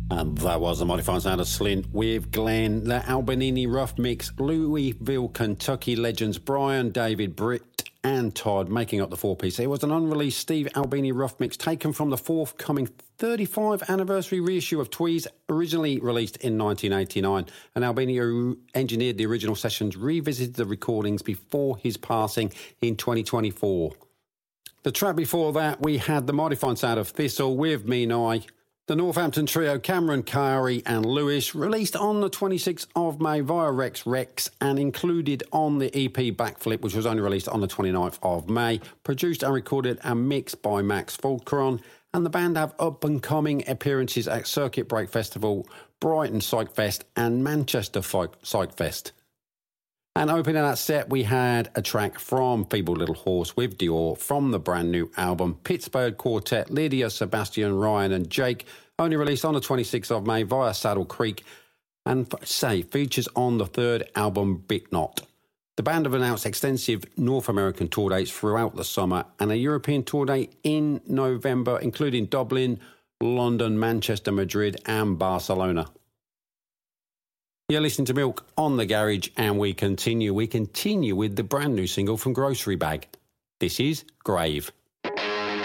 And that was the modified sound of Slint with Glenn, the Albinini Rough Mix, Louisville, Kentucky legends Brian, David, Britt and Todd making up the four-piece. It was an unreleased Steve Albini Rough Mix taken from the forthcoming 35th anniversary reissue of Tweez, originally released in 1989. And Albini, who engineered the original sessions, revisited the recordings before his passing in 2024. The track before that, we had the modified sound of Thistle with Me Nye. The Northampton trio Cameron, Kari and Lewis, released on the 26th of May via Rex and included on the EP Backflip, which was only released on the 29th of May, produced and recorded and mixed by Max Fulcron. And the band have up-and-coming appearances at Circuit Break Festival, Brighton Psych Fest and Manchester Psych Fest. And opening that set, we had a track from Feeble Little Horse with Dior from the brand new album Pittsburgh Quartet, Lydia, Sebastian, Ryan and Jake, only released on the 26th of May via Saddle Creek, and features on the third album Big Knot. The band have announced extensive North American tour dates throughout the summer and a European tour date in November, including Dublin, London, Manchester, Madrid and Barcelona. You're listening to Milk on the Garage, and we continue with the brand new single from Grocery Bag. This is Grave.